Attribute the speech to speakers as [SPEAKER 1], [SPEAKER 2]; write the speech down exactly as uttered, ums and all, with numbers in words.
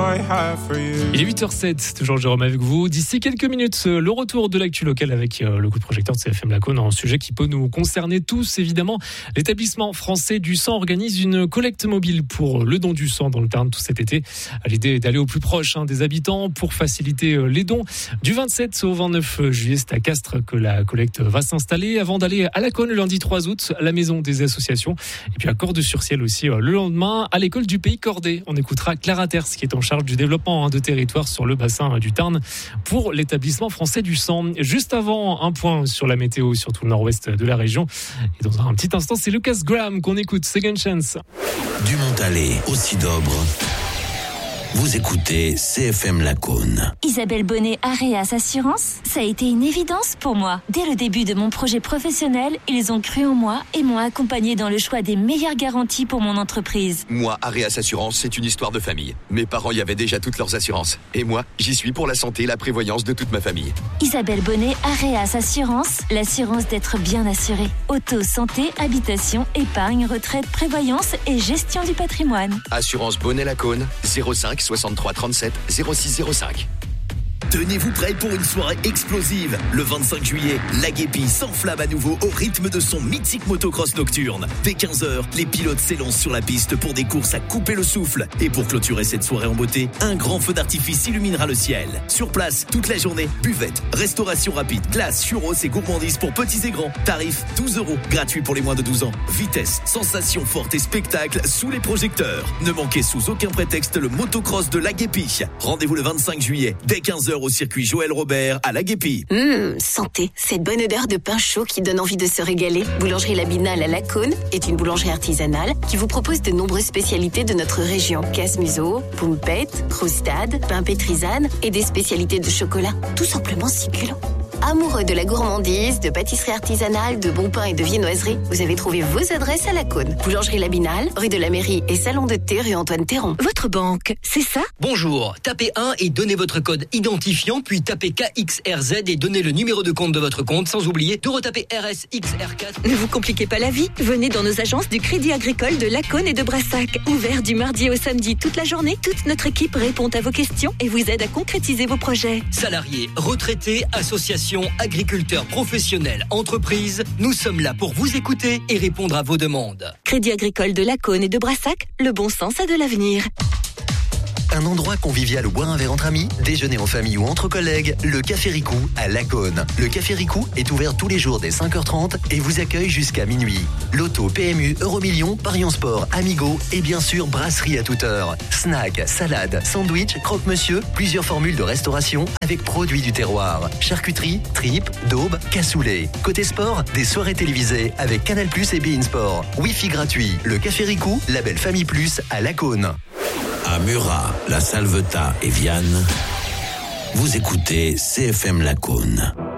[SPEAKER 1] I have for you.
[SPEAKER 2] Il est huit heures zéro sept, toujours Jérôme avec vous. D'ici quelques minutes, le retour de l'actu locale avec le coup de projecteur de C F M Lacoune, un sujet qui peut nous concerner tous, évidemment. L'établissement français du sang organise une collecte mobile pour le don du sang dans le Tarn tout cet été. L'idée est d'aller au plus proche hein, des habitants pour faciliter les dons. Du vingt-sept au vingt-neuf juillet, c'est à Castres que la collecte va s'installer avant d'aller à Lacoune le lundi trois août, à la maison des associations. Et puis à Cordes-sur-Ciel aussi le lendemain, à l'école du Pays Cordais. On écoutera Clara Terz qui est en charge du développement hein, de territoire sur le bassin du Tarn pour l'établissement français du sang. Juste avant, un point sur la météo sur tout le nord-ouest de la région. Et dans un petit instant, c'est Lucas Graham qu'on écoute, Second Chance.
[SPEAKER 3] Du Montalet au Cidobre. Vous écoutez C F M Lacoune.
[SPEAKER 4] Isabelle Bonnet, Areas Assurance, ça a été une évidence pour moi. Dès le début de mon projet professionnel, ils ont cru en moi et m'ont accompagné dans le choix des meilleures garanties pour mon entreprise.
[SPEAKER 5] Moi, Areas Assurance, c'est une histoire de famille. Mes parents y avaient déjà toutes leurs assurances. Et moi, j'y suis pour la santé et la prévoyance de toute ma famille.
[SPEAKER 4] Isabelle Bonnet, Areas Assurance, l'assurance d'être bien assuré. Auto, santé, habitation, épargne, retraite, prévoyance et gestion du patrimoine.
[SPEAKER 5] Assurance Bonnet Lacoune, zéro cinq soixante-trois trente-sept zéro six zéro cinq.
[SPEAKER 6] Tenez-vous prêts pour une soirée explosive. Le vingt-cinq juillet, la Guépie s'enflamme à nouveau au rythme de son mythique motocross nocturne. Dès quinze heures, les pilotes s'élancent sur la piste pour des courses à couper le souffle. Et pour clôturer cette soirée en beauté, un grand feu d'artifice illuminera le ciel. Sur place, toute la journée, buvette, restauration rapide, glace, churros et gourmandises pour petits et grands. Tarif douze euros, gratuit pour les moins de douze ans. Vitesse, sensation forte et spectacle sous les projecteurs. Ne manquez sous aucun prétexte le motocross de la Guépie. Rendez-vous le vingt-cinq juillet, dès quinze heures au circuit Joël Robert à la Guépie.
[SPEAKER 7] Mmh, santé, cette bonne odeur de pain chaud qui donne envie de se régaler. Boulangerie Labinale à Lacoune est une boulangerie artisanale qui vous propose de nombreuses spécialités de notre région. Casse-museau, poumpette, croustade, pain pétrisane et des spécialités de chocolat. Tout simplement succulent. Amoureux de la gourmandise, de pâtisserie artisanale, de bon pain et de viennoiserie, vous avez trouvé vos adresses à Lacoune. Boulangerie Labinale, rue de la Mairie et salon de thé rue Antoine Théron.
[SPEAKER 8] Votre banque, c'est ça ?
[SPEAKER 9] Bonjour, tapez un et donnez votre code identifiant, puis tapez K X R Z et donnez le numéro de compte de votre compte, sans oublier de retaper R S X R quatre.
[SPEAKER 8] Ne vous compliquez pas la vie, venez dans nos agences du Crédit Agricole de Lacoune et de Brassac. Ouvert du mardi au samedi toute la journée, toute notre équipe répond à vos questions et vous aide à concrétiser vos projets.
[SPEAKER 9] Salariés, retraités, associations, agriculteurs, professionnels, entreprises, nous sommes là pour vous écouter et répondre à vos demandes.
[SPEAKER 8] Crédit Agricole de Lacoune et de Brassac, le bon sens a de l'avenir.
[SPEAKER 10] Un endroit convivial où boire un verre entre amis, déjeuner en famille ou entre collègues, le Café Ricou à Lacoune. Le Café Ricou est ouvert tous les jours dès cinq heures trente et vous accueille jusqu'à minuit. Loto, P M U, Euromillions, Parions Sport, Amigo et bien sûr brasserie à toute heure. Snack, salade, sandwich, croque-monsieur, plusieurs formules de restauration avec produits du terroir. Charcuterie, tripes, daube, cassoulet. Côté sport, des soirées télévisées avec Canal plus et beIN Sport. Wi-Fi gratuit. Le Café Ricou, label Famille Plus à Lacoune.
[SPEAKER 3] À Murat, La Salvetat et Vianne, vous écoutez C F M Lacoune.